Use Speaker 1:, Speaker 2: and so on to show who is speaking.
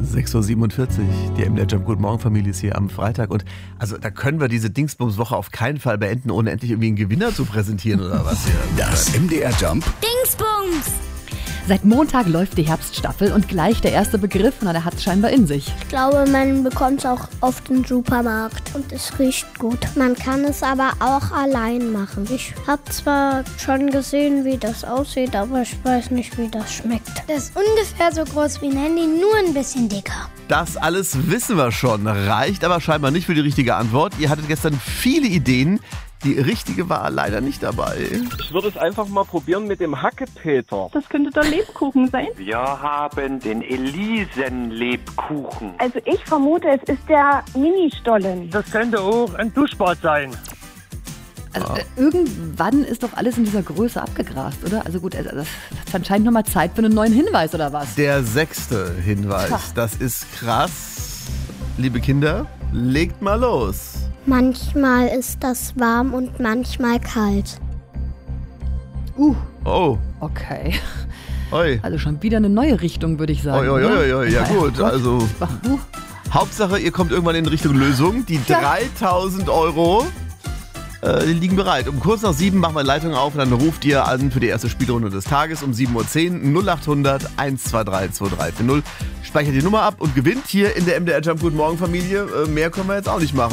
Speaker 1: 6.47 Uhr, die MDR Jump Good Morgen Familie ist hier am Freitag und also da können wir diese Dingsbums-Woche auf keinen Fall beenden, ohne endlich irgendwie einen Gewinner zu präsentieren oder was hier.
Speaker 2: Das MDR Jump
Speaker 3: Dingsbums!
Speaker 4: Seit Montag läuft die Herbststaffel und gleich der erste Begriff, der hat es scheinbar in sich.
Speaker 5: Ich glaube, man bekommt es auch oft im Supermarkt und es riecht gut. Man kann es aber auch allein machen. Ich habe zwar schon gesehen, wie das aussieht, aber ich weiß nicht, wie das schmeckt.
Speaker 3: Das ist ungefähr so groß wie ein Handy, nur ein bisschen dicker.
Speaker 1: Das alles wissen wir schon, reicht aber scheinbar nicht für die richtige Antwort. Ihr hattet gestern viele Ideen. Die richtige war leider nicht dabei.
Speaker 6: Ich würde es einfach mal probieren mit dem Hackepeter.
Speaker 7: Das könnte der Lebkuchen sein.
Speaker 8: Wir haben den Elisenlebkuchen.
Speaker 7: Also ich vermute, es ist der Ministollen.
Speaker 6: Das könnte auch ein Duschbad sein.
Speaker 4: Also irgendwann ist doch alles in dieser Größe abgegrast, oder? Also gut, das ist anscheinend nochmal Zeit für einen neuen Hinweis, oder was?
Speaker 1: Der 6. Hinweis, das ist krass. Liebe Kinder, legt mal los.
Speaker 5: Manchmal ist das warm und manchmal kalt.
Speaker 1: Oh,
Speaker 4: Okay.
Speaker 1: oi.
Speaker 4: Also schon wieder eine neue Richtung, würde ich sagen.
Speaker 1: Oi. Ja gut, also Hauptsache, ihr kommt irgendwann in Richtung Lösung. Die 3.000 Euro die liegen bereit. Um kurz nach 7 machen wir Leitung auf und dann ruft ihr an für die erste Spielrunde des Tages um 7.10 Uhr 0800 123 2340. Speichert die Nummer ab und gewinnt hier in der MDR Jump Guten Morgen Familie. Mehr können wir jetzt auch nicht machen.